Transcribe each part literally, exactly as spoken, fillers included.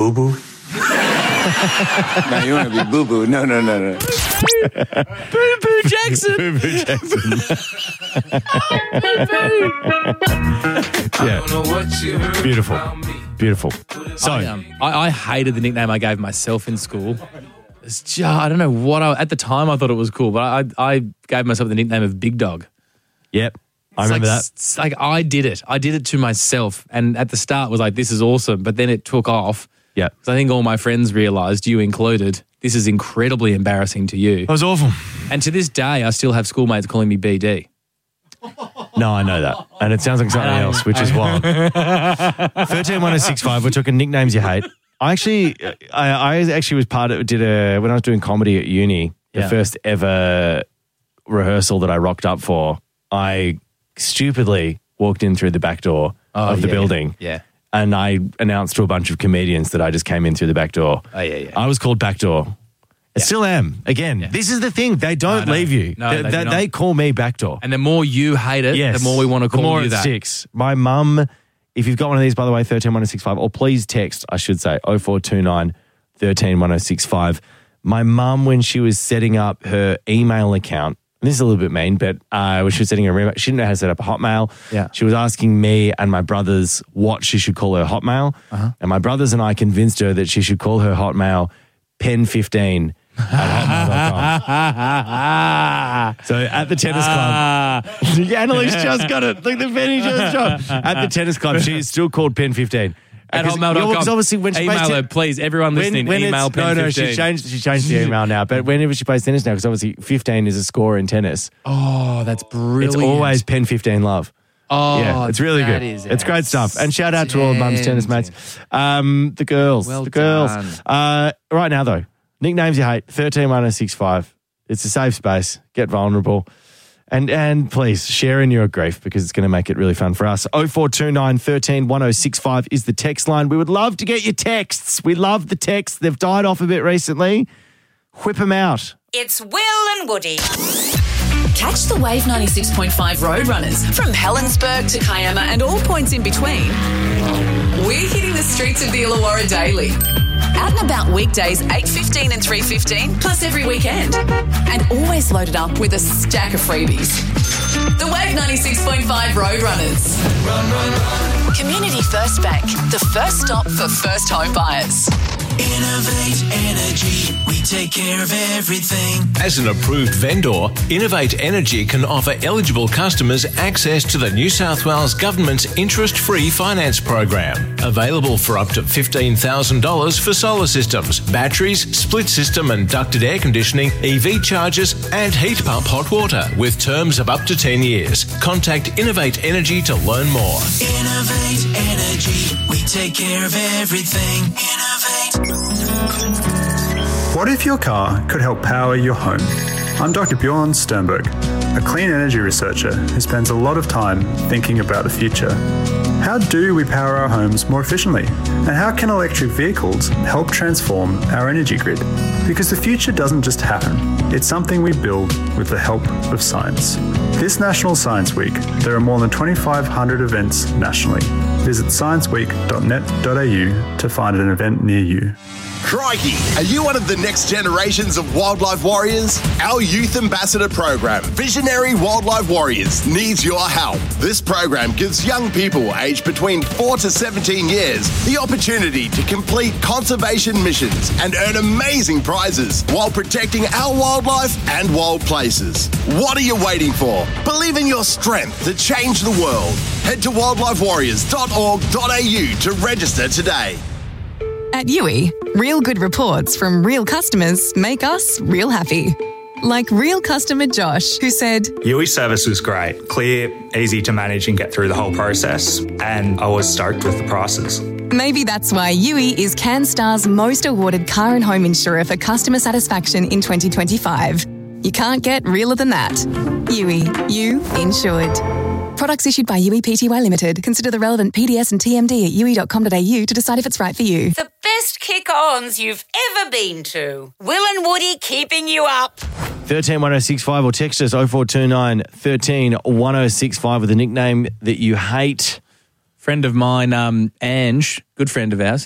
Boo-boo? No, you want to be boo-boo. No, no, no, no. Boo-boo Jackson. Boo-boo Jackson. Yeah. Beautiful. Beautiful. So, I, um, I, I hated the nickname I gave myself in school. It's just, I don't know what I, at the time I thought it was cool, but I, I gave myself the nickname of Big Dog. yep. I It's remember like, that. It's like I did it. I did it to myself. And at the start was like, this is awesome. But then it took off. Yeah. Because I think all my friends realised, you included, this is incredibly embarrassing to you. It was awful. And to this day, I still have schoolmates calling me B D. No, I know that. And it sounds like something else, which is wild. thirteen one oh six five, we're talking nicknames you hate. I actually, I, I actually was part of, did a, when I was doing comedy at uni, the Yeah. first ever rehearsal that I rocked up for, I stupidly walked in through the back door Oh, of the yeah. building. Yeah. And I announced to a bunch of comedians that I just came in through the back door. Oh, yeah, yeah. I was called Backdoor. I still am. Again, Yeah. this is the thing. They don't No, no. leave you. No, they, they do not. they call me Backdoor. And the more you hate it, Yes. the more we want to The call more you it that. sticks. My mum, if you've got one of these, by the way, thirteen one oh six five, or please text, I should say, oh four two nine, thirteen one oh six five. My mum, when she was setting up her email account, and this is a little bit mean, but uh, when she was setting her email, she didn't know how to set up a Hotmail. Yeah. She was asking me and my brothers what she should call her Hotmail. Uh-huh. And my brothers and I convinced her that she should call her Hotmail pen fifteen at hotmail dot com. So at the tennis club, Annalise just got it. Look, the penny just dropped. At the tennis club, she is still called pen fifteen. At Because- hotmail dot com. because obviously when she email plays her, ten- please. Everyone listening, when email it's- pen No, no, fifteen. she changed, she changed the email now. But whenever she plays tennis now, because obviously fifteen is a score in tennis, Oh, that's brilliant. it's always pen fifteen love. Oh, Yeah, it's really that good. is It's great stuff. And shout out to all mums tennis mates. outstanding. Um, the girls. Well the girls. done. Uh, right now, though, nicknames you hate, thirteen one oh six five. It's a safe space. Get vulnerable. And and please share in your grief because it's going to make it really fun for us. oh four two nine, thirteen one oh six five is the text line. We would love to get your texts. We love the texts. They've died off a bit recently. Whip them out. It's Will and Woody. Catch the Wave ninety-six point five Roadrunners from Helensburgh to Kiama and all points in between. We're hitting the streets of the Illawarra daily. Out and about weekdays eight fifteen and three fifteen, plus every weekend. And always loaded up with a stack of freebies. The Wave ninety-six point five Roadrunners. Run, run, run. Community First Bank, the first stop for first home buyers. Innovate Energy, we take care of everything. As an approved vendor, Innovate Energy can offer eligible customers access to the New South Wales Government's interest-free finance program. Available for up to fifteen thousand dollars for solar systems, batteries, split system and ducted air conditioning, E V chargers and heat pump hot water with terms of up to ten years. Contact Innovate Energy to learn more. Innovate Energy, we take care of everything. Innovate. What if your car could help power your home? I'm Doctor Bjorn Sternberg, a clean energy researcher who spends a lot of time thinking about the future. How do we power our homes more efficiently? And how can electric vehicles help transform our energy grid? Because the future doesn't just happen, it's something we build with the help of science. This National Science Week, there are more than twenty-five hundred events nationally. Visit science week dot net dot a u to find an event near you. Crikey, are you one of the next generations of wildlife warriors? Our youth ambassador program, Visionary Wildlife Warriors, needs your help. This program gives young people aged between four to seventeen years the opportunity to complete conservation missions and earn amazing prizes while protecting our wildlife and wild places. What are you waiting for? Believe in your strength to change the world. Head to wildlife warriors dot org dot a u to register today. At Yui, real good reports from real customers make us real happy. Like real customer Josh, who said, Yui service was great, clear, easy to manage and get through the whole process, and I was stoked with the prices. Maybe that's why Yui is CanStar's most awarded car and home insurer for customer satisfaction in twenty twenty-five. You can't get realer than that. Yui, you insured. Products issued by Yui Pty Limited. Consider the relevant P D S and T M D at yui dot com dot a u to decide if it's right for you. The best kick-ons you've ever been to. Will and Woody keeping you up. thirteen one oh six five or text us oh four two nine, thirteen one oh six five with a nickname that you hate. Friend of mine, um, Ange, good friend of ours,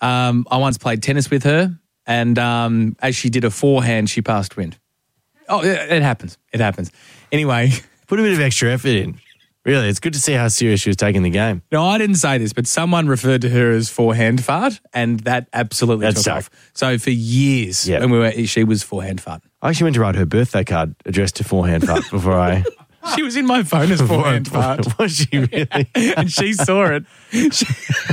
Um, I once played tennis with her, and um, as she did a forehand, she passed wind. Oh, it, it happens. It happens. Anyway. Put a bit of extra effort in. Really, it's good to see how serious she was taking the game. No, I didn't say this, but someone referred to her as forehand fart, and that absolutely That's took so. off. So for years, Yeah. when we were, she was forehand fart. I actually went to write her birthday card addressed to forehand fart before I... She was in my phone as forehand fart. Was she really? And she saw it. She-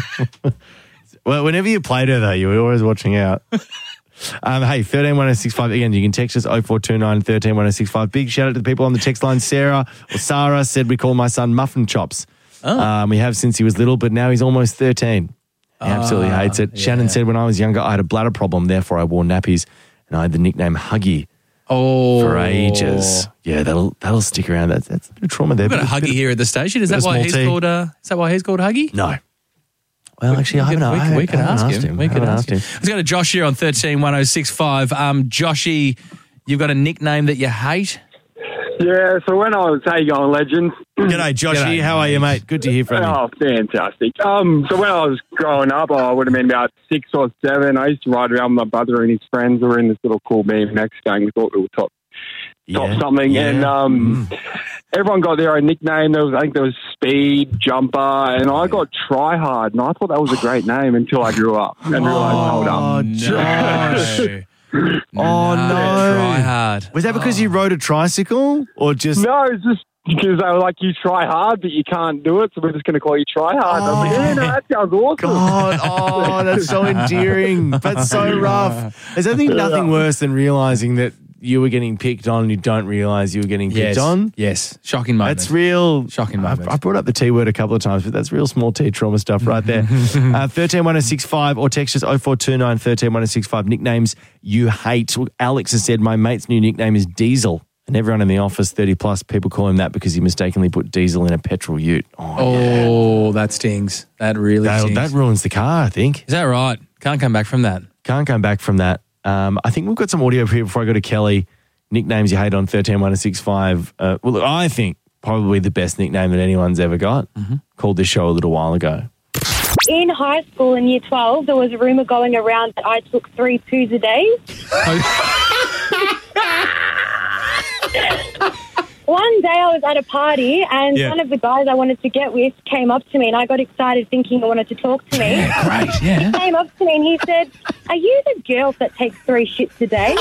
Well, whenever you played her, though, you were always watching out. Um, hey, thirteen one oh six five. Again, you can text us oh four two nine, one three one oh six five. Big shout out to the people on the text line. Sarah or Sarah said we call my son Muffin Chops. Oh. Um, we have since he was little, but now he's almost thirteen. He absolutely Ah, hates it. yeah. Shannon said when I was younger, I had a bladder problem, therefore I wore nappies, and I had the nickname Huggy oh. for ages. Yeah, that'll that'll stick around. That's, that's a bit of trauma there. We've got a Bit of- Huggy bit here at the station. Is bit that of why small he's tea. called? Uh, is that why he's called Huggy? of- No. Well, actually, I we haven't, could, we, I could- we could haven't ask, asked him. him. We I could haven't ask asked him. him. Let's go to Josh here on thirteen one oh six five. Um, Joshy, you've got a nickname that you hate? Yeah, so when I was, how you going, legends? G'day, Joshy. G'day, How are you, mate? Good to hear from you. Oh, fantastic. Um, so when I was growing up, I would have been about six or seven. I used to ride around with my brother and his friends. We were in this little cool B M X gang. We thought we were top, top Yeah, something. yeah. And um, everyone got their own nickname. There was, I think there was Speed, Jumper, and I got Try Hard. And I thought that was a great name until I grew up and realised, hold up. Oh, No. Oh, no. Try hard. Was that because you rode a tricycle or just... No, it's just because they were like, you try hard, but you can't do it, so we're just going to call you Try Hard. And I was like, yeah, no, that sounds awesome. God, oh, that's so endearing. That's so rough. There's I think nothing worse than realising that you were getting picked on and you don't realise you were getting picked Yes. on. Yes. Shocking moment. That's real. Shocking I've, moment. I brought up the T word a couple of times, but that's real small T trauma stuff right there. uh, thirteen one oh six five or text us oh four two nine, one three one oh six five. Nicknames you hate. Alex has said, my mate's new nickname is Diesel. And everyone in the office, thirty plus, people call him that because he mistakenly put diesel in a petrol ute. Oh, Oh, that stings. That really that, stings. that ruins the car, I think. Is that right? Can't come back from that. Can't come back from that. Um, I think we've got some audio here before I go to Kelly. Nicknames you hate on thirteen one oh six five. Uh, well, look, I think probably the best nickname that anyone's ever got. Mm-hmm. Called this show a little while ago. In high school in year twelve, there was a rumour going around that I took three poos a day. One day I was at a party and Yeah. one of the guys I wanted to get with came up to me and I got excited thinking he wanted to talk to me. Great, yeah. He came up to me and he said, are you the girl that takes three shits a day?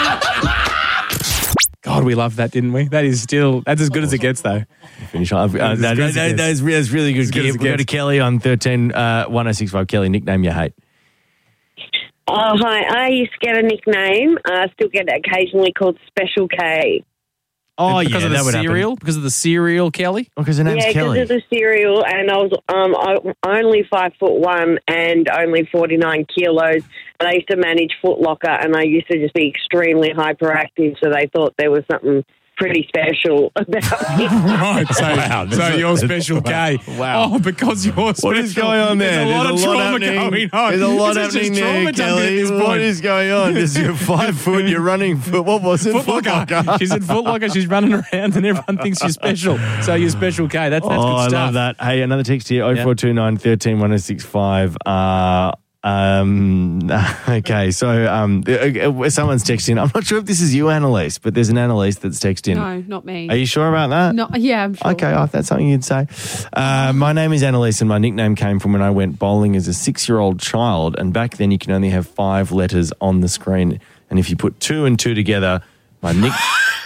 God, we loved that, didn't we? That is still, that's as good as it gets, though. Finish off. Uh, As that, good as it that, gets. that is, that's really good. As good as We'll it go to gets. Kelly on thirteen one oh six five. Kelly, nickname you hate. Oh, hi. I used to get a nickname. I still get it occasionally called Special K. Oh, because yeah, of the that would happen. cereal? Because of the cereal, Kelly? Oh, because her name's yeah, Kelly. because of the cereal, and I was um, I, only five foot one and only forty-nine kilos. And I used to manage Foot Locker, and I used to just be extremely hyperactive, so they thought there was something pretty special about me. Right, so, Wow, so that's- you're Special K. Wow. Oh, because you're special. What is going on there? There's a lot There's of a lot trauma happening. going on. There's a lot This is happening just there, trauma dumping at Kelly. this What point. is going on? This you're five foot, you're running foot. What was it? Foot Locker. She's at Foot Locker. She's running around and everyone thinks you're special. So you're Special K. That's, that's oh, good I stuff. love that. Hey, another text here, oh four two nine, one three one oh six five. Uh, um, okay, so um, uh, someone's texting. I'm not sure if this is you, Annalise, but there's an Annalise that's texting. No, not me. Are you sure about that? No, yeah, I'm sure. Okay, oh, if that's something you'd say. Uh, my name is Annalise, and my nickname came from when I went bowling as a six-year-old child. And back then, you can only have five letters on the screen. And if you put two and two together, my nick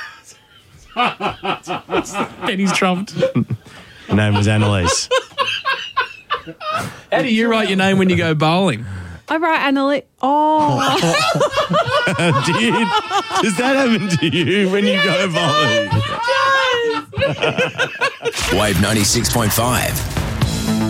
Penny's trumped. my name was Annalise. How do you write your name when you go bowling? I write Annalise. Oh. Did, does that happen to you when you go bowling? Wave ninety-six point five.